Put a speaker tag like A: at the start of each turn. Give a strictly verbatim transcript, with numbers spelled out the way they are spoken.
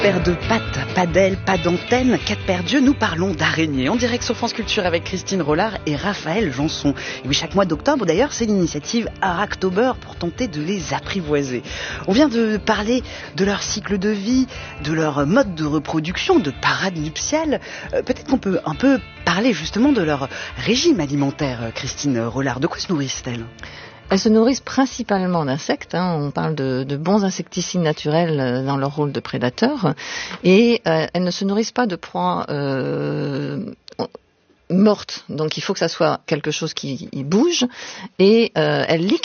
A: Paire de pattes, pas d'ailes, pas d'antenne, quatre paires d'yeux, nous parlons d'araignées. En direct sur France Culture avec Christine Rollard et Raphaël Janson. Et oui, chaque mois d'octobre, d'ailleurs, c'est l'initiative Arachtober pour tenter de les apprivoiser. On vient de parler de leur cycle de vie, de leur mode de reproduction, de parade nuptiale. Euh, peut-être qu'on peut un peu parler justement de leur régime alimentaire, Christine Rollard. De quoi se nourrissent-elles ?
B: Elles se nourrissent principalement d'insectes, hein. On parle de, de bons insecticides naturels dans leur rôle de prédateurs, et euh, elles ne se nourrissent pas de proies euh, mortes, donc il faut que ça soit quelque chose qui bouge, et euh, elles liquent